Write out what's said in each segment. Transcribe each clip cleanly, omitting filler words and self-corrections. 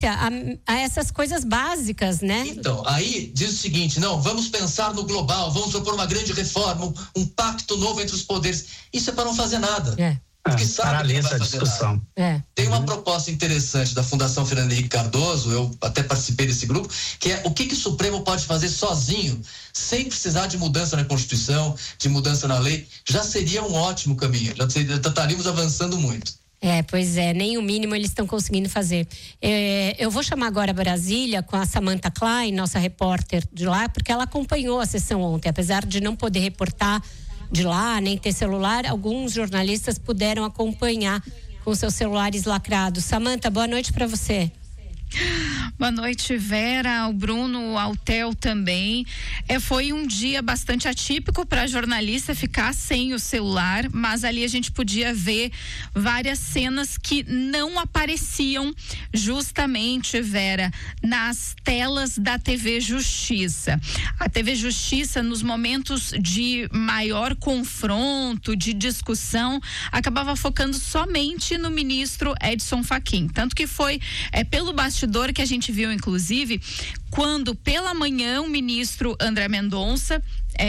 a essas coisas básicas, né? Então, aí diz o seguinte, não, vamos pensar no global, vamos propor uma grande reforma, um pacto novo entre os poderes. Isso é para não fazer nada. Porque sabe que vai fazer discussão. Tem uma proposta interessante da Fundação Fernando Henrique Cardoso, eu até participei desse grupo, que é o que o Supremo pode fazer sozinho, sem precisar de mudança na Constituição, de mudança na lei. Já seria um ótimo caminho, já estaríamos avançando muito. Pois é, nem o mínimo eles estão conseguindo fazer. Eu vou chamar agora Brasília com a Samantha Klein, nossa repórter de lá, porque ela acompanhou a sessão ontem, apesar de não poder reportar de lá, nem ter celular, alguns jornalistas puderam acompanhar com seus celulares lacrados. Samantha, boa noite para você. Boa noite, Vera, ao Bruno, ao Theo também. Foi um dia bastante atípico para jornalista ficar sem o celular, mas ali a gente podia ver várias cenas que não apareciam justamente, Vera, nas telas da TV Justiça. A TV Justiça, nos momentos de maior confronto, de discussão, acabava focando somente no ministro Edson Fachin. Tanto que foi pelo bastidor que a gente viu, inclusive, quando pela manhã o ministro André Mendonça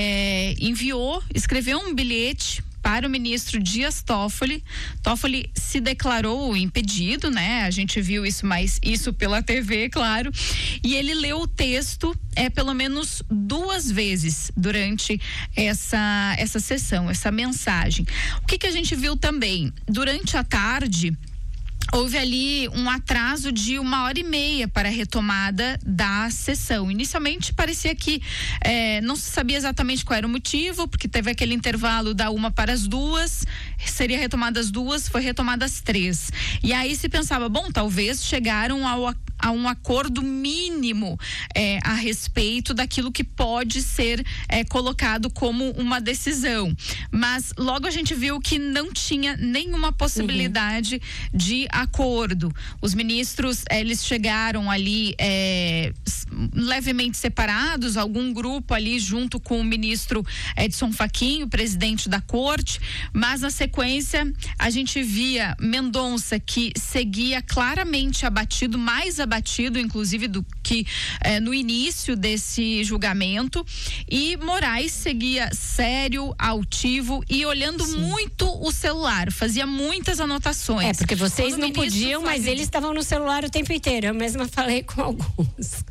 escreveu um bilhete para o ministro Dias Toffoli. Toffoli se declarou impedido, né? A gente viu isso, mas isso pela TV, claro. E ele leu o texto pelo menos 2 vezes durante essa sessão, essa mensagem. O que a gente viu também? Durante a tarde, houve ali um atraso de 1h30 para a retomada da sessão. Inicialmente parecia que não se sabia exatamente qual era o motivo, porque teve aquele intervalo da 1 para as 2, seria retomada às 2, foi retomada às 3. E aí se pensava, talvez chegaram a um acordo mínimo a respeito daquilo que pode ser colocado como uma decisão. Mas logo a gente viu que não tinha nenhuma possibilidade de acordo. Os ministros, eles chegaram ali levemente separados, algum grupo ali junto com o ministro Edson Fachin, o presidente da corte, mas na sequência a gente via Mendonça, que seguia claramente abatido, mais abatido inclusive do que no início desse julgamento, e Moraes seguia sério, altivo e olhando muito o celular, fazia muitas anotações. Porque vocês não podiam, mas eles estavam no celular o tempo inteiro. Eu mesma falei com alguns.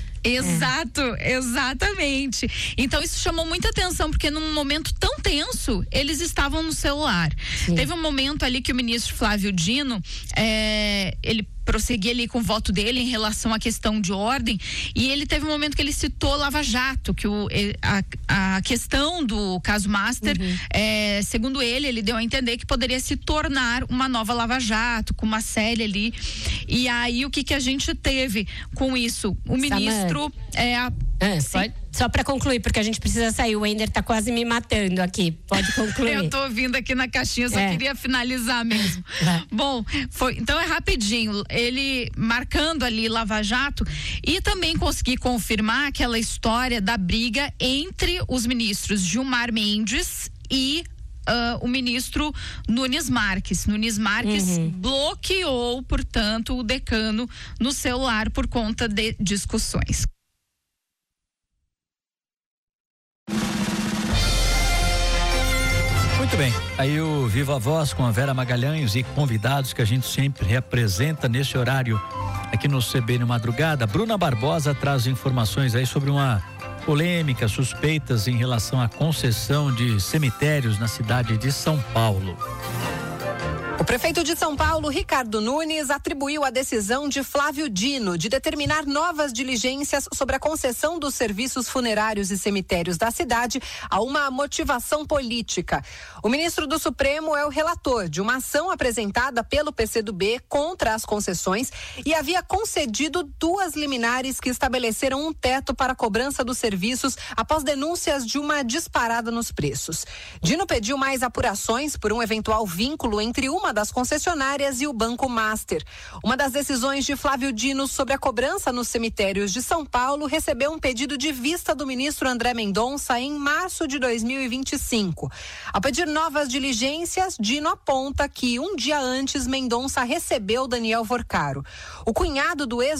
Exatamente. Então isso chamou muita atenção, porque num momento tão tenso, eles estavam no celular. Sim. Teve um momento ali que o ministro Flávio Dino, ele prosseguir ali com o voto dele em relação à questão de ordem, e ele teve um momento que ele citou Lava Jato, que a questão do caso Master, segundo ele deu a entender que poderia se tornar uma nova Lava Jato, com uma série ali. E aí o que a gente teve com isso? O ministro só para concluir, porque a gente precisa sair, o Ender tá quase me matando aqui, pode concluir. Eu tô ouvindo aqui na caixinha, só queria finalizar mesmo. Bom, então é rapidinho, ele marcando ali Lava Jato, e também consegui confirmar aquela história da briga entre os ministros Gilmar Mendes e o ministro Nunes Marques. Nunes Marques bloqueou, portanto, o decano no celular por conta de discussões. Muito bem, aí o Viva Voz com a Vera Magalhães e convidados que a gente sempre representa nesse horário aqui no CBN Madrugada. Bruna Barbosa traz informações aí sobre uma polêmica, suspeitas em relação à concessão de cemitérios na cidade de São Paulo. O prefeito de São Paulo, Ricardo Nunes, atribuiu a decisão de Flávio Dino de determinar novas diligências sobre a concessão dos serviços funerários e cemitérios da cidade a uma motivação política. O ministro do Supremo é o relator de uma ação apresentada pelo PCdoB contra as concessões e havia concedido 2 liminares que estabeleceram um teto para a cobrança dos serviços após denúncias de uma disparada nos preços. Dino pediu mais apurações por um eventual vínculo entre uma das concessionárias e o Banco Master. Uma das decisões de Flávio Dino sobre a cobrança nos cemitérios de São Paulo recebeu um pedido de vista do ministro André Mendonça em março de 2025. Ao pedir novas diligências, Dino aponta que um dia antes Mendonça recebeu Daniel Vorcaro. O cunhado do ex